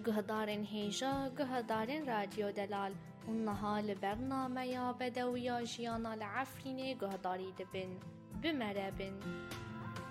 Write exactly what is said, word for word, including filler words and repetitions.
گهدارن هیجا گهدارن رادیو دلال اونها لبرنامه یا بدویا جیانا لعفرین گهداری دبن بمربن